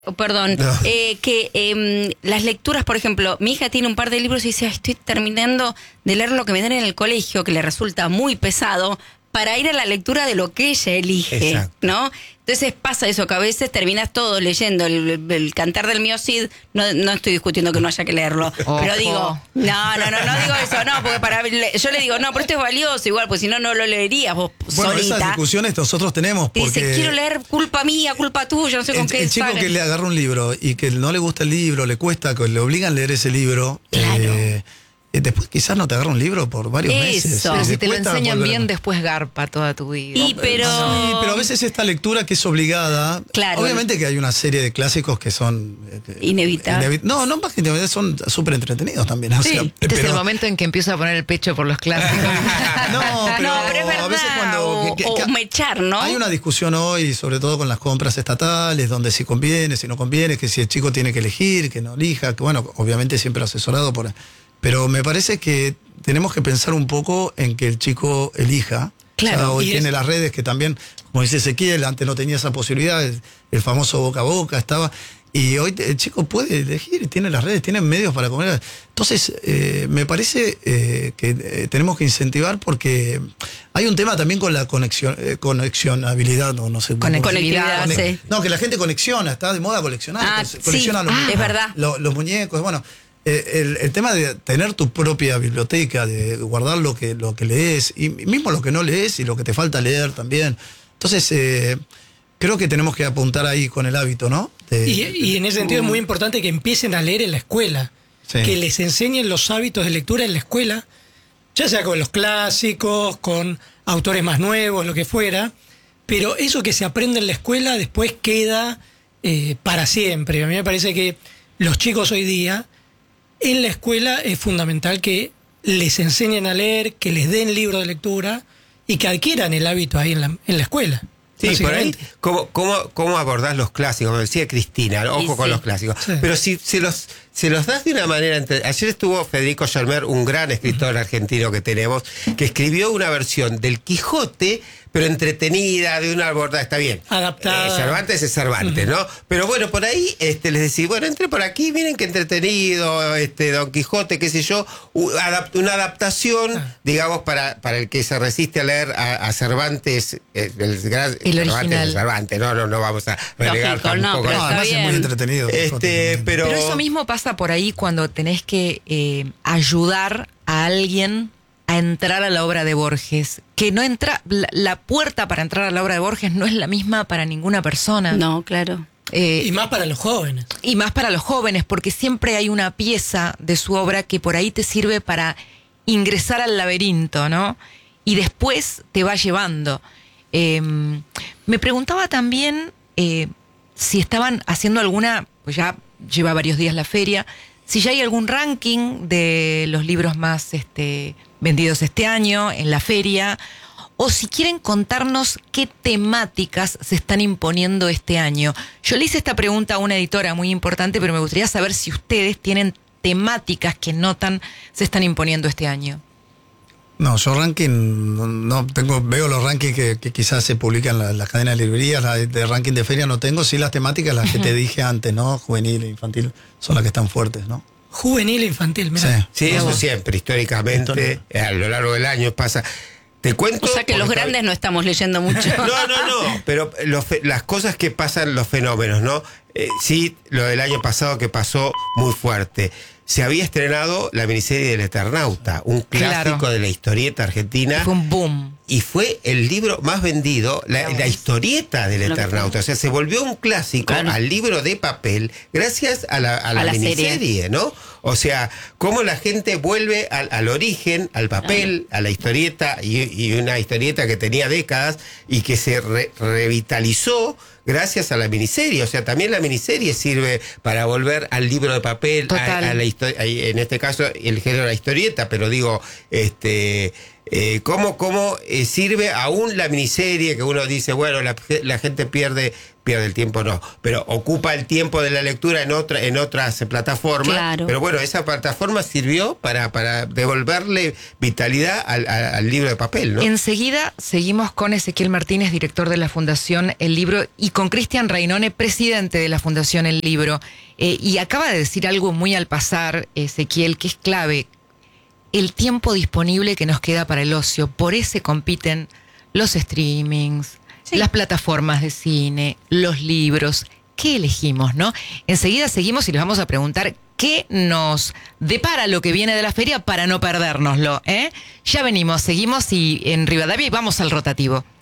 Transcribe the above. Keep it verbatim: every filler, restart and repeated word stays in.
Oh, perdón, No. eh, que eh, las lecturas, por ejemplo, mi hija tiene un par de libros y dice, "Ay, estoy terminando de leer lo que me dan en el colegio, que le resulta muy pesado, para ir a la lectura de lo que ella elige", Exacto. ¿no? Entonces pasa eso, que a veces terminas todo leyendo el, el, el Cantar del Mío Cid, no, no estoy discutiendo que no haya que leerlo, Ojo. pero digo, no, no, no, no digo eso, no, porque para yo le digo, no, pero esto es valioso igual, pues si no, no lo leerías vos Bueno, solita. esas discusiones nosotros tenemos Te porque dice, quiero leer culpa mía, culpa tuya, no sé con el, qué el chico sale. que le agarra un libro y que no le gusta el libro, le cuesta, que le obligan a leer ese libro, Claro. eh, eh, después quizás no te agarra un libro por varios Eso. meses. Pero Pero Eh, si le te lo cuesta enseñan volver a- bien, después garpa toda tu vida. Y pero... Sí, pero a veces esta lectura que es obligada, Claro. obviamente que hay una serie de clásicos que son... eh, que- Inevitables. inevi- No, no más que inevitables, son súper entretenidos también. O Sí, sea, este es pero- el momento en que empiezo a poner el pecho por los clásicos. No, pero, no, pero es verdad, a veces cuando... o, que- que- o que- mechar, ¿no? Hay una discusión hoy, sobre todo con las compras estatales, donde si conviene, si no conviene, que si el chico tiene que elegir, que no elija, que bueno, obviamente siempre asesorado por... Pero me parece que tenemos que pensar un poco en que el chico elija. Claro, O sea, hoy y tiene es- las redes que también, como dice Ezequiel, antes no tenía esa posibilidad, el, el famoso boca a boca estaba... Y hoy el chico puede elegir, tiene las redes, tiene medios para comer. Entonces, eh, me parece eh, que eh, tenemos que incentivar porque hay un tema también con la conexión, eh, conexionabilidad, no, no sé. cómo- Conectividad, Conec- sí. No, que la gente conexiona, está de moda coleccionar. Ah, co- sí, colecciona los, ah, es verdad. lo- los muñecos, bueno. eh, el, el tema de tener tu propia biblioteca, de guardar lo que, lo que lees, y mismo lo que no lees y lo que te falta leer también. Entonces, eh, creo que tenemos que apuntar ahí con el hábito, ¿no? De- Y, y en ese sentido es muy importante que empiecen a leer en la escuela, Sí. que les enseñen los hábitos de lectura en la escuela, ya sea con los clásicos, con autores más nuevos, lo que fuera, pero eso que se aprende en la escuela después queda eh, para siempre. A mí me parece que los chicos hoy día, en la escuela es fundamental que les enseñen a leer, que les den libros de lectura y que adquieran el hábito ahí en la, en la escuela. Sí, por ahí, básicamente. ¿cómo, cómo, cómo abordás los clásicos? Como decía Cristina, ojo Y con sí. los clásicos. Sí. Pero si se los, se los das de una manera... entre- Ayer estuvo Federico Germer, un gran escritor argentino que tenemos, que escribió una versión del Quijote, pero entretenida, de una abordada, está bien. Adaptada. Eh, Cervantes es Cervantes, ¿no? Pero bueno, por ahí este, les decís, bueno, entre por aquí, miren qué entretenido, este Don Quijote, qué sé yo, u- adap- una adaptación, Ah. digamos, para, para el que se resiste a leer a, a Cervantes, eh, el gran... El Cervantes original. es Cervantes, no, no, no vamos a relegar Lógico, no, tampoco. pero No, está además es bien. muy entretenido. Este, pero... Pero eso mismo pasa por ahí cuando tenés que eh, ayudar a alguien a entrar a la obra de Borges. Que no entra, la, la puerta para entrar a la obra de Borges no es la misma para ninguna persona. No, claro. Eh, Y más para los jóvenes. y más para los jóvenes, porque siempre hay una pieza de su obra que por ahí te sirve para ingresar al laberinto, ¿no? Y después te va llevando. Eh, me preguntaba también eh, si estaban haciendo alguna, pues ya lleva varios días la feria, si ya hay algún ranking de los libros más este, vendidos este año en la feria, o si quieren contarnos qué temáticas se están imponiendo este año. Yo le hice esta pregunta a una editora muy importante, pero me gustaría saber si ustedes tienen temáticas que notan se están imponiendo este año. No, yo ranking, no, no tengo, veo los rankings que, que quizás se publican en la, las cadenas de librerías, la de, de ranking de feria no tengo, sí las temáticas, las que te dije antes, ¿no? Juvenil e infantil, son las que están fuertes, ¿no? Juvenil e infantil, mirá. Sí. Sí, eso Vamos. siempre, históricamente, Histórico. a lo largo del año pasa. Te cuento... O sea que los porque grandes no estamos leyendo mucho. No, no, no, pero los fe- las cosas que pasan, los fenómenos, ¿no? Eh, sí, lo del año pasado que pasó muy fuerte. Se había estrenado la miniserie del Eternauta, un clásico Claro. de la historieta argentina. Fue un boom. Y fue el libro más vendido, la, la historieta del Lo que Eternauta. O sea, se volvió un clásico Claro. al libro de papel gracias a la, a la, A la miniserie, serie. ¿no? O sea, cómo la gente vuelve al, al origen, al papel, a la historieta, y, y una historieta que tenía décadas y que se re- revitalizó gracias a la miniserie. O sea, también la miniserie sirve para volver al libro de papel, Total. a, a la histo- a- en este caso el género de la historieta, pero digo, este... eh, cómo, cómo eh, sirve aún la miniserie, que uno dice, bueno, la, la gente pierde... pierde el tiempo, no, pero ocupa el tiempo de la lectura en otra, en otras plataformas. Claro. Pero bueno, esa plataforma sirvió para, para devolverle vitalidad al, al, al libro de papel, ¿no? Enseguida seguimos con Ezequiel Martínez, director de la Fundación El Libro, y con Cristian Rainone, presidente de la Fundación El Libro. Eh, y acaba de decir algo muy al pasar, Ezequiel, que es clave. El tiempo disponible que nos queda para el ocio. Por ese compiten los streamings, sí, las plataformas de cine, los libros. ¿Qué elegimos, no? Enseguida seguimos y les vamos a preguntar qué nos depara lo que viene de la feria para no perdérnoslo, ¿eh? Ya venimos, seguimos y en Rivadavia y vamos al rotativo.